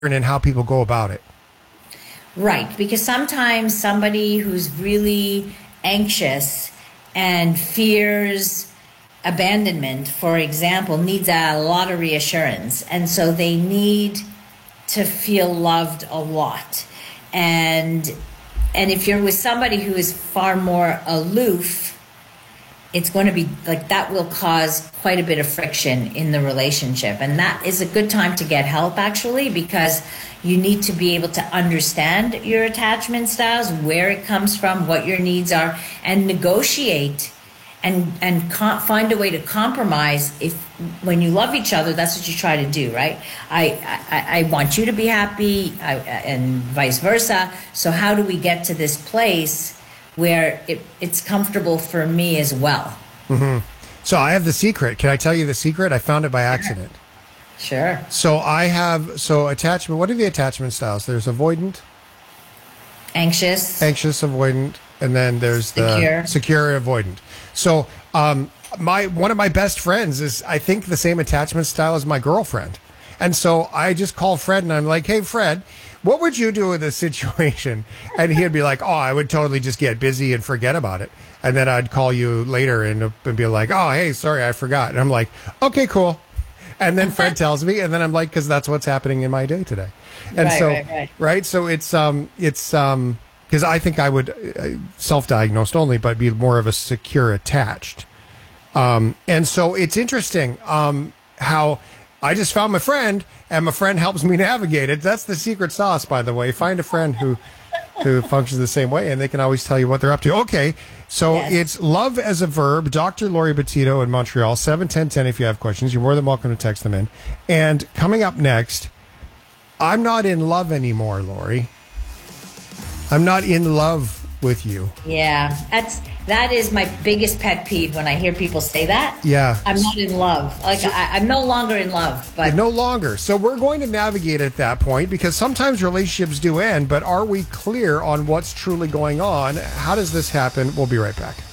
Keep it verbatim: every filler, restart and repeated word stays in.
in how people go about it. Right, because sometimes somebody who's really anxious and fears abandonment, for example, needs a lot of reassurance. And so they need to feel loved a lot. And and if you're with somebody who is far more aloof, it's going to be like that will cause quite a bit of friction in the relationship. And that is a good time to get help, actually, because you need to be able to understand your attachment styles, where it comes from, what your needs are, and negotiate and and com- find a way to compromise. If when you love each other, that's what you try to do, right? I I, I want you to be happy, I, and vice versa. So how do we get to this place where it, it's comfortable for me as well? Mm-hmm. So I have the secret. Can I tell you the secret? I found it by accident. Sure. So I have, so attachment, what are the attachment styles? There's avoidant, anxious, anxious, avoidant, and then there's the secure, secure avoidant. So um, my one of my best friends is, I think, the same attachment style as my girlfriend. And so I just call Fred and I'm like, hey, Fred, what would you do in this situation? And he'd be like, oh, I would totally just get busy and forget about it. And then I'd call you later and, and be like, oh, hey, sorry, I forgot. And I'm like, okay, cool. And then Fred tells me, and then I'm like, because that's what's happening in my day today. And right, so, right, right. right. So it's, um, it's, um, because I think I would uh, self-diagnosed only, but be more of a secure attached. Um, and so it's interesting, um, how I just found my friend and my friend helps me navigate it. That's the secret sauce, by the way. Find a friend who, who functions the same way, and they can always tell you what they're up to. Okay. So yes. It's love as a verb. Doctor Lori Petito in Montreal, seven ten ten. If you have questions, you're more than welcome to text them in. And coming up next, I'm not in love anymore, Lori. I'm not in love with you. Yeah, that's that is my biggest pet peeve when I hear people say that. Yeah. I'm not in love. Like so, I, I'm no longer in love. But no longer. So we're going to navigate at that point, because sometimes relationships do end, but are we clear on what's truly going on? How does this happen? We'll be right back.